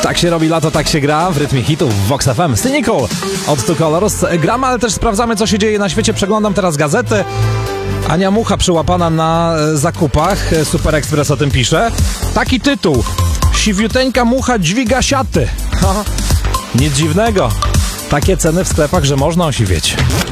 Tak się robi lato, tak się gra w rytmie hitów w Vox FM. Cynical od Two Colors. Gramy, ale też sprawdzamy, co się dzieje na świecie. Przeglądam teraz gazety. Ania Mucha przyłapana na zakupach. Super Express o tym pisze. Taki tytuł. Siwiuteńka mucha dźwiga siaty. Nic dziwnego. Takie ceny w sklepach, że można osiwieć.